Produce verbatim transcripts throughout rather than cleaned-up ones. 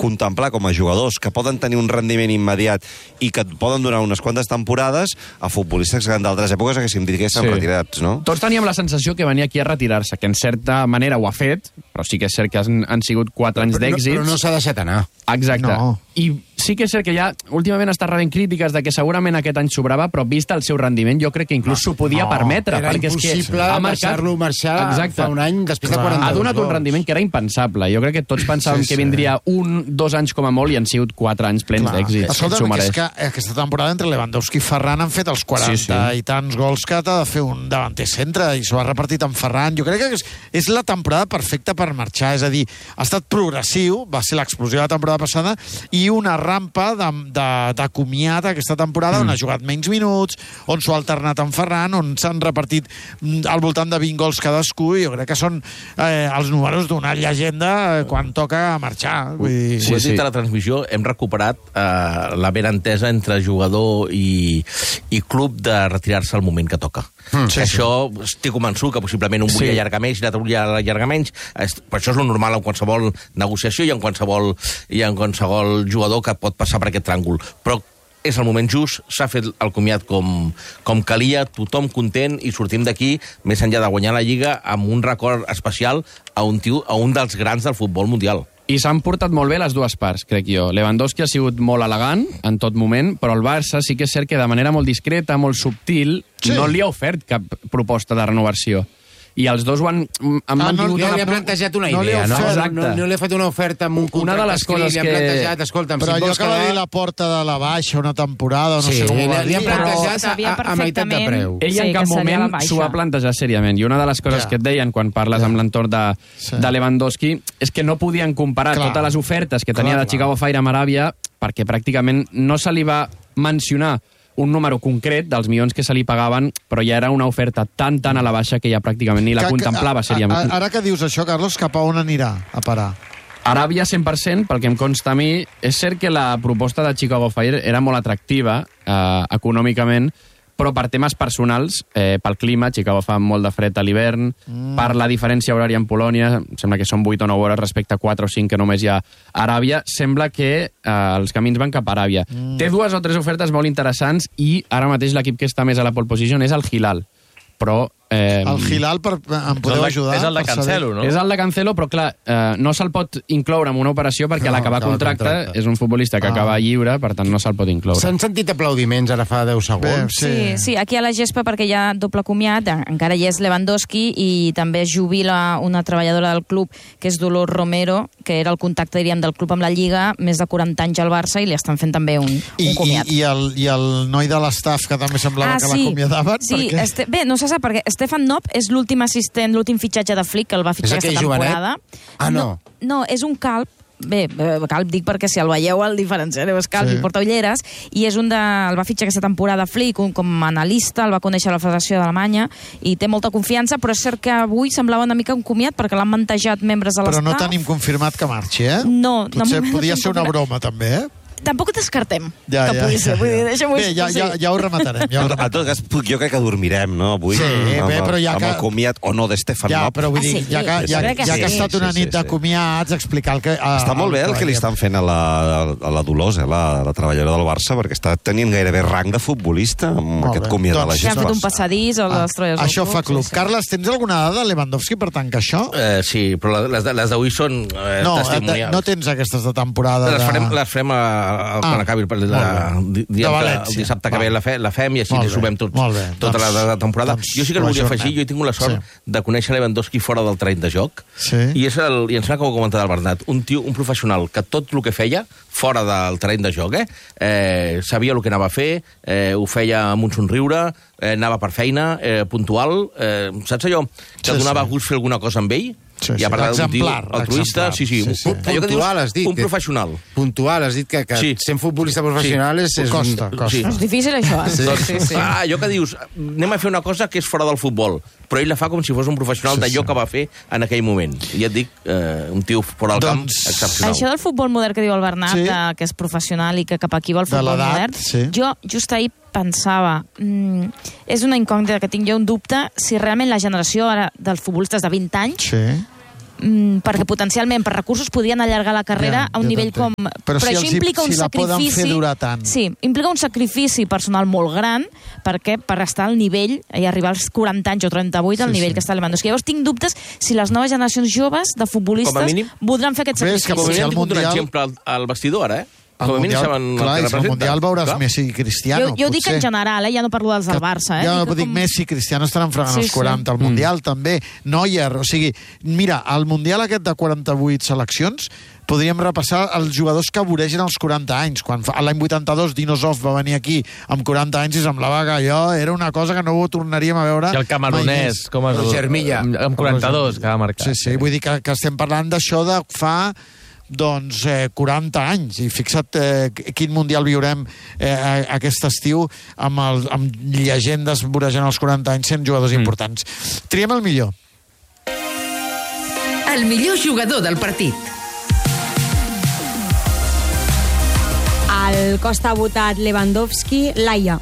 contemplar com a jugadors que poden tenir un rendiment immediat i que et poden donar unes quantes temporades, a futbolistes que en d'altres èpoques haguéssim dit que estan sí. retirats, no? Tots teníem la sensació que venia aquí a retirar-se, que en certa manera ho ha fet, però sí que és cert que han, han sigut quatre anys d'èxits. Però no s'ha deixat anar. Exacte. No. I sí que és cert que ja últimament està rebent crítiques de que segurament aquest any sobrava, però vist el seu rendiment jo crec que inclús s'ho podia no, permetre. Era perquè impossible és que ha marcat... deixar-lo marxar Exacte. fa un any després de quaranta-dos Ha donat un rendiment que era impensable. Jo crec que tots pensàvem sí, sí. que vindria un, dos anys com a molt i han sigut quatre anys plens d'èxit. Escolta'm, que és que aquesta temporada entre Lewandowski i Ferran han fet els quaranta sí, sí. i tants gols que t'ha de fer un davanter centre i s'ho ha repartit amb Ferran. Jo crec que és, és la temporada perfecta per marxar. És a dir, ha estat progressiu, va ser l'explosió de la temporada passada, i una rampa de, de, de comiat aquesta temporada mm. on ha jugat menys minuts, on s'ho ha alternat amb Ferran, on s'han repartit al voltant de vint gols cadascú, i jo crec que són eh, els números d'una llegenda quan toca marxar. Vull dir... Sí, ho he dit a la transmissió, hem recuperat eh, la ben entesa entre jugador i, i club de retirar-se al moment que toca. Mm, sí, això sí. estic convençut que possiblement un volia sí. allargar més i l'altre volia allargar menys, però això és el normal en qualsevol negociació i en qualsevol, i en qualsevol jugador que pot passar per aquest tràngol, però és el moment just, s'ha fet el comiat com, com calia, tothom content, i sortim d'aquí, més enllà de guanyar la Lliga, amb un record especial a un, tio, a un dels grans del futbol mundial. I s'han portat molt bé les dues parts, crec jo. Lewandowski ha sigut molt elegant en tot moment, però el Barça sí que és cert que de manera molt discreta, molt subtil, sí. no li ha ofert cap proposta de renovació. I els dos ho han, han ah, mantingut... No, no li ha plantejat una no idea, no? Exacte. No, no li ha fet una oferta amb un contracte una de les coses escrit, li que... han plantejat, escolta'm, però si allò vols que va quedar... dir la porta de la baixa una temporada, no sí, sé com ho va li dir. han plantejat a, a, a meitat de preu. Ell en Sí, cap que seria moment la baixa. s'ho ha plantejat seriament. I una de les coses Ja. que et deien quan parles Ja. amb l'entorn de, Sí. de Lewandowski és que no podien comparar Clar. totes les ofertes que tenia Clar, de Chicago Fire amb Aràbia, perquè pràcticament no se li va mencionar un número concret dels milions que se li pagaven, però ja era una oferta tan, tan a la baixa que ja pràcticament ni la Que- que- contemplava seriament. a- Ara que dius això, Carlos, cap a on anirà a parar? Aràbia cent per cent, pel que em consta a mi, és cert que la proposta de Chicago Fire era molt atractiva eh, econòmicament, però per temes personals, eh, pel clima, Chicago fa molt de fred a l'hivern, mm. per la diferència horària amb Polònia, sembla que són vuit o nou hores respecte a quatre o cinc que només hi ha a Aràbia, sembla que eh, els camins van cap a Aràbia. Mm. Té dues o tres ofertes molt interessants i ara mateix l'equip que està més a la pole position és el Hilal. Però... Eh, El Hilal, per, em podeu el de, ajudar? és el de per Cancelo, saber? no? És el de Cancelo, però clar, eh, no se'l pot incloure en una operació perquè No, a l'acabar acaba contracte, contracte. és un futbolista que Ah. acaba lliure, per tant no se'l pot incloure. S'han sentit aplaudiments ara fa deu Bé, segons. sí. Sí, sí, aquí a la gespa perquè hi ha doble comiat, encara hi és Lewandowski i també es jubila una treballadora del club que és Dolors Romero, que era el contacte, diríem, del club amb la Lliga, més de quaranta anys al Barça, i li estan fent també un, I, un comiat. i, i, el, I el noi de l'estaf, que també semblava Ah, que sí. l'acomiadaven, Sí, perquè... este, bé, no se sap, perquè Stefan Knopp és l'últim assistent, l'últim fitxatge de Flick, que el va fitxar És aquell aquesta jovenet? temporada. Ah, no. No, és un calb, bé, eh, calb dic perquè si el veieu el diferenciareu, és calb Sí. i porta ulleres, i és un de, el va fitxar aquesta temporada Flick, un, com a analista, el va conèixer a la Federació d'Alemanya, i té molta confiança, però és cert que avui semblava una mica un comiat, perquè l'han mantejat membres de Però l'estaf. no tenim confirmat que marxi, eh? No, Potser no, no podia tenim ser una confirmat. broma, també, eh? Tampoc descartem Ja, que ja, pugui ja, ser. Vull dir, ja. deixem-ho Bé, ja, ja, ja ho rematarem. Ja ho En rematarem. tot cas, puc- jo crec que dormirem, no, avui? Sí, amb, bé, però ja amb que- el comiat o no de Stefan Ja, Knopp. però vull Ah, dir, sí, ja que, sí, ja, crec que ja que ha sí. estat una Sí, nit sí, de sí. comiats, explicar el que... A, Està molt bé el que li estan fent a la, a la Dolors, eh, la, la treballadora del Barça, perquè està tenint gairebé rang de futbolista amb Molt aquest bé. comiat de la Doncs- Que han gespa. fet un passadís a les treballadors del Això fa club. sí, sí. Carles, tens alguna dada de Lewandowski per tancar això? Eh, sí, però les, de- les d'avui són eh, No, testimonials. no tens aquestes de temporada. Les de... farem, les farem a, a, quan Ah, acabi el, molt bé. de, De el València. dissabte que Va. ve la, fe, la fem i així Molt li bé, sumem tot, molt bé. tota Doncs- la, la temporada. doncs jo sí que ho el volia ajornem. afegir, jo he tingut la sort Sí. de conèixer Lewandowski fora del terreny de joc, Sí. i, és el, i em sembla que ho ha comentat el Bernat, un tio, un professional que tot el que feia fora del terreny de joc, eh, eh, sabia el que anava a fer, eh, ho feia amb un somriure, eh, anava per feina, eh, puntual, eh, saps allò? Que Sí, donava sí. gust fer alguna cosa amb ell, Sí, i sí, a part d'un tio exemplar, altruista, exemplar. sí, sí, Sí, sí. allò que dius, Puntual, has dit. un que- professional. Puntual, has dit que, que Sí. sent futbolista professional és... és Costa, un... costa. Sí. És difícil, això. Sí. Sí, sí, sí. Ah, allò que dius, anem a fer una cosa que és fora del futbol, però ell la fa com si fos un professional Sí, d'allò sí. que va fer en aquell moment. I ja et dic, eh, un tio fora del Doncs- camp excepcional. Això del futbol modern que diu el Bernat, Sí. de, que és professional i que cap aquí va el De futbol l'edat, modern, sí. jo just ahir pensava, mm, és una incògnita que tinc jo un dubte, si realment la generació ara dels futbolistes de vint anys Sí. mm, perquè potencialment per recursos podien allargar la carrera Ja, a un jo nivell com... t'entenc. Però si això els hi- implica un si la poden sacrifici... fer durar tant. Sí, implica un sacrifici personal molt gran perquè per estar al nivell i arribar als quaranta anys o trenta-vuit al Sí, nivell sí. que està Lewandowski. Llavors tinc dubtes si les noves generacions joves de Com a futbolistes mínim- voldran fer aquest Ves sacrifici. que Com a si mínim el han tingut un Mundial- exemple al, al vestidor, ara, eh? Al Com a mínim Mundial, saben el clar, que i al representa. Mundial veuràs Clar. Messi i Cristiano. Jo, jo dic en potser. general, eh? Ja no parlo dels del Barça. Eh? Ja, Dic no, dic com- Messi i Cristiano estaran fregant Sí, els quaranta. sí. Al Mundial també. Neuer, o sigui, mira, al Mundial aquest de quaranta-vuit seleccions podríem repassar els jugadors que voregen als quaranta anys. Quan fa- l'any vuitanta-dos Dinosov va venir aquí amb quaranta anys i semblava que allò era una cosa que no ho tornaríem a veure I el camerunès, com es Roger Milla. Amb, amb quaranta-dos, que va marcar. Sí, sí, vull dir que, que estem parlant d'això de fa doncs eh, quaranta anys, i fixa't eh, quin mundial viurem eh, aquest estiu amb, el, amb llegendes vorejant els quaranta anys sent jugadors mm. importants. Triem el millor. El millor jugador del partit. El Costa ha votat Lewandowski, Laia.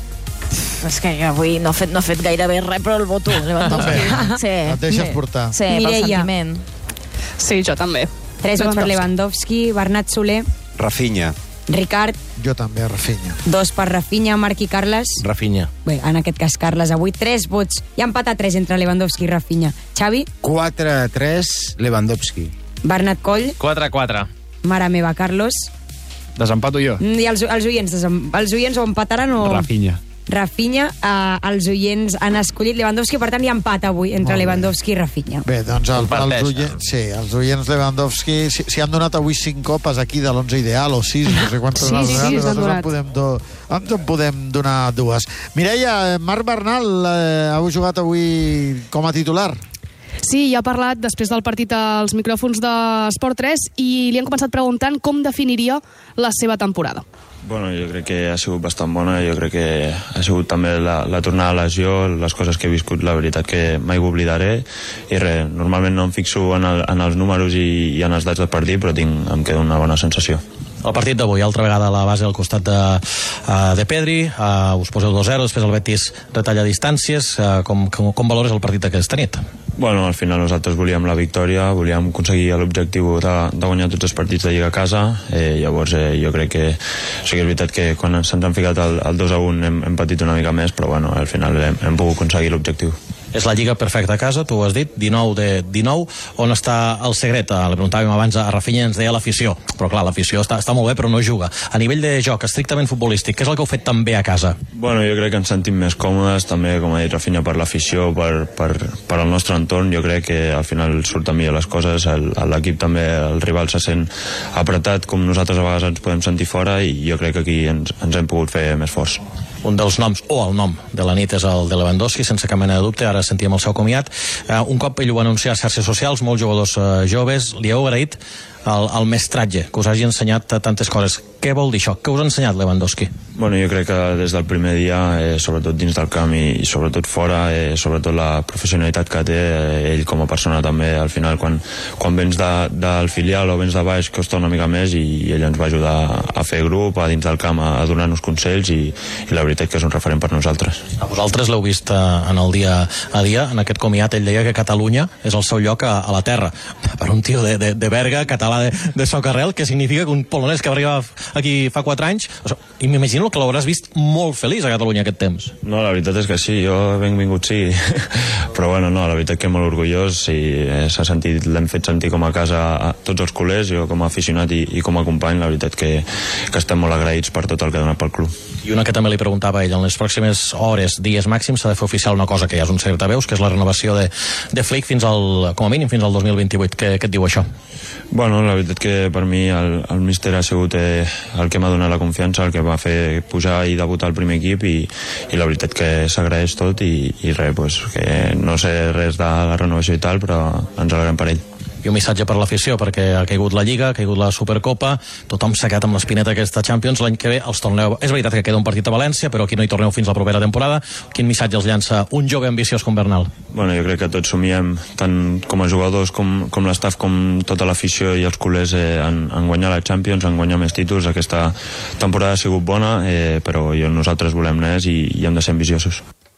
És que avui no ha fet, no ha fet gairebé res, però el voto, Lewandowski. Sí. Et deixes portar. Sí, pel Mireia. sentiment. Sí, jo també. Tres vots per Lewandowski, Bernat Soler, Rafinha. Ricard, Jo també, Rafinha. dos per Rafinha, Marc i Carles. Rafinha. Bé, en aquest cas Carles, avui tres vots. Hi ha empat a tres entre Lewandowski i Rafinha. Xavi, quatre a tres, Lewandowski. Bernat Coll, quatre a quatre. mare meva, Carlos. Desempato jo. Mm, I els, els oients, desem- els oients o empataran o... Rafinha. Rafinha, eh, els oients han escollit Lewandowski, per tant hi ha empat avui entre Molt bé. Lewandowski i Rafinha. Bé, doncs el, els, Comparteix, oients, sí, els oients Lewandowski si, si han donat avui cinc copes aquí de l'onze ideal o sis, no sé quantes Sí, vegades, sí, sí, nosaltres s'han en donat. podem, do, ens en podem donar dues. Mireia, Marc Bernal eh, heu jugat avui com a titular? Sí, ja ha parlat després del partit als micròfons d'Esport tres i li han començat preguntant com definiria la seva temporada. Bueno, jo crec que ha sigut bastant bona, jo crec que ha sigut també la, la tornada a lesió, les coses que he viscut, la veritat que mai ho oblidaré, i res, normalment no em fixo en, el, en els números i, i en els datos del partit, però tinc, em queda una bona sensació. El partit d'avui, altra vegada a la base al costat de, uh, de Pedri, uh, us poseu dos zero, després el Betis retalla distàncies, uh, com, com, com valores el partit d'aquesta nit? Bueno, al final nosaltres volíem la victòria, volíem aconseguir l'objectiu de, de guanyar tots els partits de Lliga a casa, eh, llavors eh, jo crec que sí que és veritat que quan se'ns han ficat el, el dos a un hem, hem patit una mica més, però bueno, al final hem, hem pogut aconseguir l'objectiu. És la lliga perfecta a casa, tu ho has dit, dinou de dinou. On està el secret? Eh, li preguntàvem abans a Rafinha, ens deia l'afició. Però clar, l'afició està, està molt bé, però no juga. A nivell de joc, estrictament futbolístic, què és el que heu fet tan bé a casa? Bueno, jo crec que ens sentim més còmodes, també, com ha dit Rafinha, per l'afició, per, per, per el nostre entorn. Jo crec que al final surten millor les coses, el- l'equip també, el rival se sent apretat, com nosaltres a vegades ens podem sentir fora, i jo crec que aquí ens, ens hem pogut fer més forts. Un dels noms, o el nom de la nit, és el de Lewandowski, sense cap mena de dubte. Ara sentíem el seu comiat. Uh, un cop ell ho va anunciar a xarxes socials, molts jugadors uh, joves li heu agraït el, el mestratge, que us hagi ensenyat uh, tantes coses. Què vol dir això? Què us ha ensenyat Lewandowski? Bueno, jo crec que des del primer dia, eh, sobretot dins del camp i, i sobretot fora, eh, sobretot la professionalitat que té, eh, ell com a persona també, al final quan, quan vens de, del filial o vens de baix costa una mica més, i, i ell ens va ajudar a fer grup, a dins del camp, a, a donar-nos consells, i, i la veritat que és un referent per nosaltres. A vosaltres l'heu vist uh, en el dia a dia, en aquest comiat ell deia que Catalunya és el seu lloc a, a la terra. Per un tio de, de, de Berga, català de, de socarrel, que significa que un polonès que va arribar aquí fa quatre anys, o sigui, i m'imagino que l'hauràs vist molt feliç a Catalunya aquest temps. No, la veritat és que sí, jo benvingut sí, però bueno, no, la veritat que molt orgullós, i eh, s'ha sentit, l'hem fet sentir com a casa a tots els culers, jo com a aficionat i, i com a company, la veritat que, que estem molt agraïts per tot el que ha donat pel club. I una que també li preguntava ell, en les pròximes hores, dies màxims, s'ha de fer oficial una cosa que ja és un secret a veus, que és la renovació de, de Flick fins al, com a mínim fins al dos mil vint-i-vuit. Què, què et diu això? Bueno, la veritat que per mi el, el míster ha sigut eh, el que m'ha donat la confiança, el que va fer pujar i debutar al primer equip, i, i la veritat que s'agraeix tot, i, i res, pues, que no sé res de la renovació i tal, però ens alegrem per ell. I un missatge per l'afició, perquè ha caigut la Lliga, ha caigut la Supercopa, tothom s'ha quedat amb l'espineta aquesta Champions, l'any que ve els torneu... És veritat que queda un partit a València, però aquí no hi torneu fins la propera temporada. Quin missatge els llança un jove ambiciós com Bernal? Bueno, jo crec que tots somiem, tant com a jugadors com, com l'estaf, com tota l'afició i els culers, eh, en, en guanyar la Champions, en guanyar més títols. Aquesta temporada ha sigut bona, eh, però jo, nosaltres volem més, i, i hem de ser ambiciosos.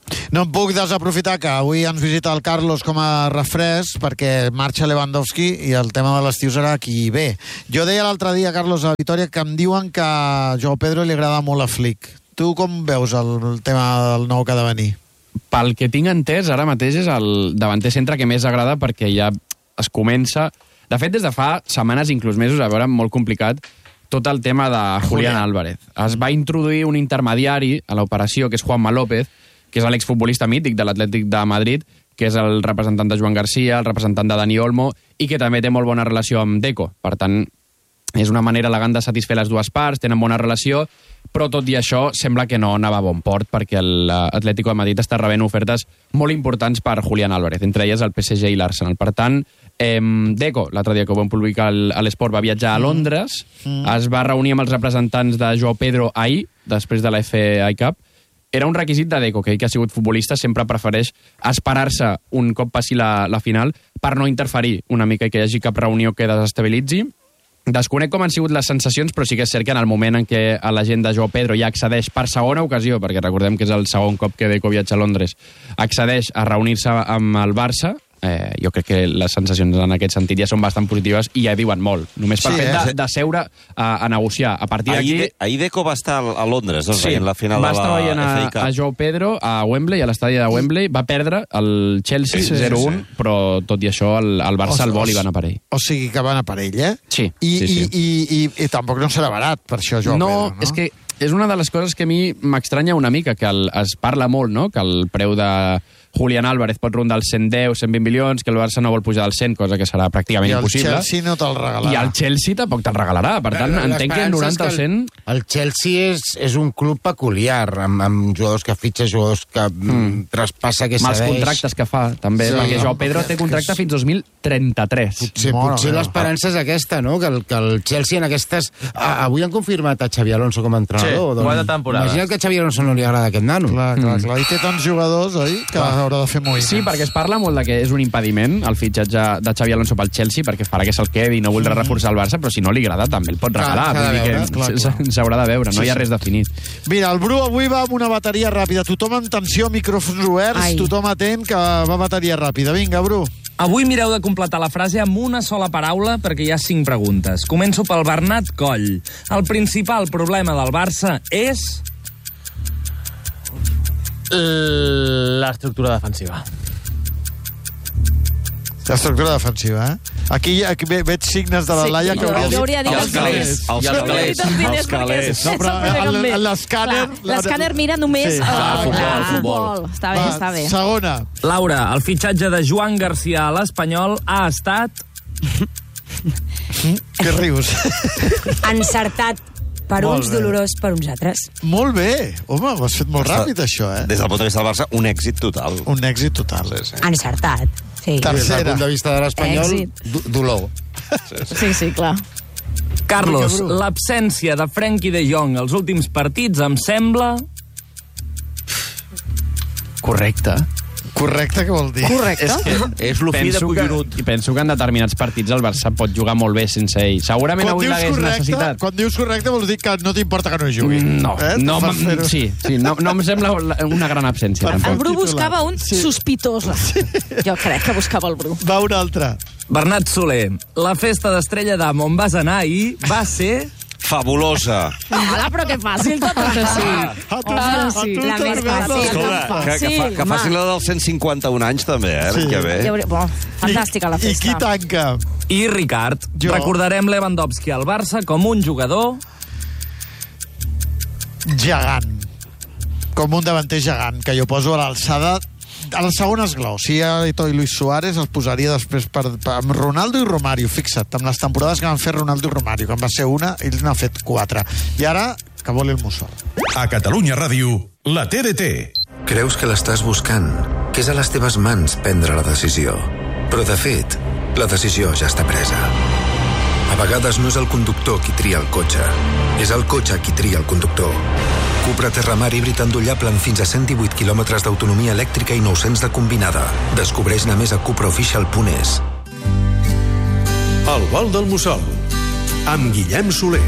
No em puc desaprofitar que avui ens visita el Carlos com a refresc perquè marxa Lewandowski i el tema de l'estiu serà qui ve. Jo deia l'altre dia, Carlos, a Vitòria, que em diuen que a Joao Pedro li agrada molt a Flick. Tu com veus el, el tema del nou que ha de venir? Pel que tinc entès, ara mateix és el davanter centre que més agrada perquè ja es comença... De fet, des de fa setmanes, inclús mesos, a veure, molt complicat, tot el tema de Julián Álvarez. Es va introduir un intermediari a l'operació, que és Juanma López, que és l'exfutbolista mític de l'Atlètic de Madrid, que és el representant de Joan Garcia, el representant de Dani Olmo, i que també té molt bona relació amb Deco. Per tant, és una manera elegant de satisfer les dues parts, tenen bona relació, però tot i això sembla que no anava a bon port, perquè l'Atlético de Madrid està rebent ofertes molt importants per Julián Álvarez, entre elles el P S G i l'Arsenal. Per tant, eh, Deco, l'altre dia que ho vam publicar a l'Esport, va viatjar a Londres, mm. es va reunir amb els representants de Joao Pedro ahir, després de la F A Cup. Era un requisit de Deco, que ell que ha sigut futbolista sempre prefereix esperar-se un cop passi la, la final per no interferir una mica i que hi hagi cap reunió que desestabilitzi. Desconec com han sigut les sensacions, però sí que és cert que en el moment en què la gent de Joao Pedro ja accedeix per segona ocasió, perquè recordem que és el segon cop que Deco viatja a Londres, accedeix a reunir-se amb el Barça, eh, jo crec que les sensacions en aquest sentit ja són bastant positives i ja diuen molt. Només per sí, fet de, de seure a, a negociar. A partir d'aquí... Ahir, ahir Deco va estar a Londres, doncs, sí, en la final va de la estar veient a, a Joao Pedro a Wembley, a l'estadi de Wembley, va perdre el Chelsea sí, zero un, sí, sí. Però tot i això el, el Barça al vol i va anar per ell. O sigui que va anar per ell, eh? Sí, I, sí, sí. I, i, i, i tampoc no serà barat, per això, Joao no, Pedro, no? És que és una de les coses que a mi m'estranya una mica, que el, es parla molt, no?, que el preu de Julián Álvarez pot rondar els cent deu, cent vint milions, que el Barça no vol pujar als cent, cosa que serà pràcticament impossible. I el Chelsea no te'l regalarà. I el Chelsea tampoc te'l regalarà. Per tant, entenc que noranta o cent... El Chelsea és, és un club peculiar, amb, amb jugadors que fitxa, jugadors que mm. traspassa, que Mals cedeix... contractes que fa, també, sí, perquè Joao Pedro té contracte fins dos mil trenta-tres. Potser, potser l'esperança és aquesta, no?, que el, que el Chelsea en aquestes... Ah, avui han confirmat a Xavi Alonso com a entrenador. Sí, quatre temporades. Imagina't que a Xavi Alonso no li agrada aquest nano. Clar, clar, clar. I té tants jugadors, oi?, que haurà de fer moviment. Sí, perquè es parla molt de que és un impediment el fitxatge de Xavi Alonso pel Chelsea, perquè farà que se'l quedi i no voldrà reforçar el Barça, però si no li agrada també el pot regalar. Clar, Vull dir que s'haurà de veure, no hi ha res definit. Mira, el Bru avui va amb una bateria ràpida. Tothom en tensió, micròfons oberts, Ai. tothom atent, que va bateria ràpida. Vinga, Bru. Avui mireu de completar la frase amb una sola paraula perquè hi ha cinc preguntes. Començo pel Bernat Coll. El principal problema del Barça és... L'estructura defensiva. L'estructura defensiva, eh? Aquí, aquí veig signes de la Laia sí, que hauria, jo hauria dit... Els calés. Els calés. Els calés. No, però l'escàner... L'escàner mira només... Sí. Ah, futbol, ah, futbol. Està bé, està bé. Segona. Laura, el fitxatge de Joan Garcia a l'Espanyol ha estat... Què rius? Encertat per Molt uns, bé. dolorós per uns altres. Molt bé. Home, ho has fet molt ràpid, això, eh? Des del punt de vista del Barça, un èxit total. Un èxit total. Sí. Encertat, sí. Des del punt de vista de l'Espanyol, do- dolor. Sí, sí, clar. Carlos, l'absència de Frenkie de Jong als últims partits em sembla... Correcte. Correcte, què vol dir? Correcte. És que És l'ofí de collonut. I penso que en determinats partits el Barça pot jugar molt bé sense ell. Segurament Quan avui dius, l'hagués correcte, necessitat. quan dius correcte vols dir que no t'importa que no jugui. No, eh? no, Fas fer-ho. sí, sí, no, no em sembla una gran absència. Per El Tampoc. Bru titular. buscava un Sí. sospitós. Jo crec que buscava el Bru. Va una altra. Bernat Soler, la festa d'Estrella d'Am on vas anar ahir va ser... Fabulosa. Hola, però que fàcil tot això, sí. A tu, Ah, a sí. tu La més t'agrada. fàcil. Escolta, que, que, fa, que facin la dels cent cinquanta-un anys, també, eh? Sí. Que bé. Ja hauria- Bo, fantàstica la I qui festa. tanca? I Ricard, Jo. recordarem Lewandowski al Barça com un jugador... Gegant. Com un davanter gegant, que jo poso a l'alçada a el segon esglau. Si hi ha Eto'o i Luis Suárez, els posaria després per, per, amb Ronaldo i Romario. Fixa't, amb les temporades que van fer Ronaldo i Romario, que en va ser una, ell n'ha fet quatre. I ara, que vol el Mussol. A Catalunya Ràdio, la T D T. Creus que l'estàs buscant, que és a les teves mans prendre la decisió. Però, de fet, la decisió ja està presa. A vegades no és el conductor qui tria el cotxe, és el cotxe qui tria el conductor. Cupra Terramar híbrid endollable amb fins a cent divuit quilòmetres d'autonomia elèctrica i nou-cents de combinada. Descobreix-ne més a cupraofficial punt es. El vol del Mussol, amb Guillem Soler.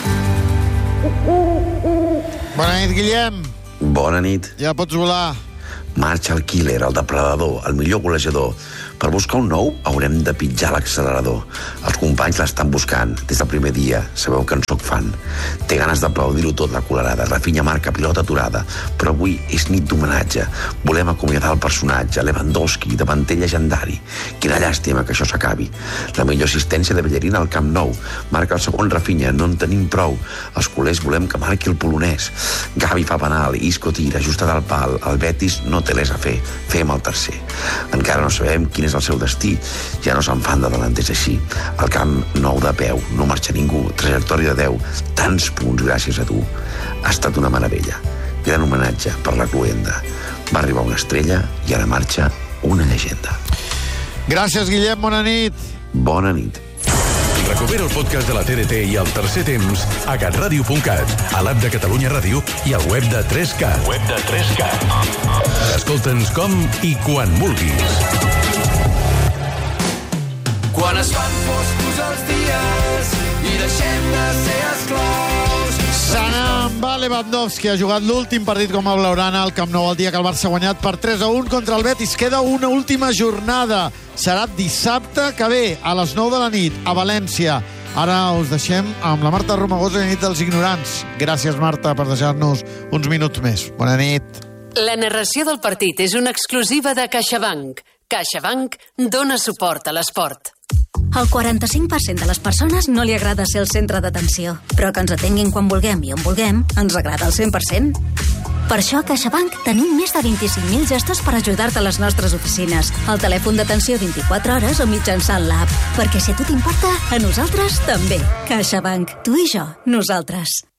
Bona nit, Guillem. Bona nit. Ja pots volar. Marxa el killer, el depredador, el millor golejador. Per buscar un nou haurem de pitjar l'accelerador. Els companys l'estan buscant. Des del primer dia sabeu que en soc fan. Té ganes d'aplaudir-ho tot, la colerada. Rafinha marca pilota aturada. Però avui és nit d'homenatge. Volem acomiadar el personatge, Lewandowski, davanter llegendari. Quina llàstima que això s'acabi. La millor assistència de Bellerín al Camp Nou. Marca el segon Rafinha, no en tenim prou. Els culers volem que marqui el polonès. Gavi fa penal, Isco tira, ajustat al pal. El Betis no té res a fer. Fem el tercer. Encara no sabem quin és el seu destí. Ja no se'n fan de delanters així. El Camp Nou de peu, no marxa ningú. Trajectòria de deu. Tants punts gràcies a tu. Ha estat una meravella. Gran homenatge per la cluenda. Va arribar una estrella i ara marxa una llegenda. Gràcies, Guillem. Bona nit. Bona nit. Recupera el podcast de la T D T i el tercer temps a catradio punt cat, a l'app de Catalunya Ràdio i al web de tres K. Web de tres K. Escolta'ns com i quan vulguis. Quan es fan foscos els dies i deixem de ser esclaus. Se n'en va Lewandowski. Ha jugat l'últim partit com a blaugrana al Camp Nou el dia que el Barça ha guanyat per tres a un contra el Betis. Queda una última jornada. Serà dissabte que ve a les nou de la nit a València. Ara us deixem amb la Marta Romagosa i la nit dels ignorants. Gràcies, Marta, per deixar-nos uns minuts més. Bona nit. La narració del partit és una exclusiva de CaixaBank. CaixaBank dona suport a l'esport. El quaranta-cinc per cent de les persones no li agrada ser el centre d'atenció, però que ens atenguin quan vulguem i on vulguem ens agrada el cent per cent. Per això a CaixaBank tenim més de vint-i-cinc mil gestos per ajudar-te a les nostres oficines, al telèfon d'atenció vint-i-quatre hores o mitjançant l'app. Perquè si a tu t'importa, a nosaltres també. CaixaBank. Tu i jo. Nosaltres.